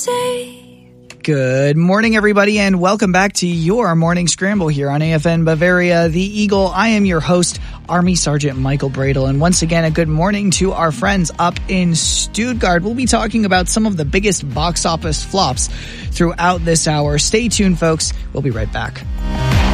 Good morning, everybody, and welcome back to your Morning Scramble here on AFN Bavaria, the Eagle. I am your host, Army Sergeant Michael Bradle, and once again, a good morning to our friends up in Stuttgart. We'll be talking about some of the biggest box office flops throughout this hour. Stay tuned, folks. We'll be right back.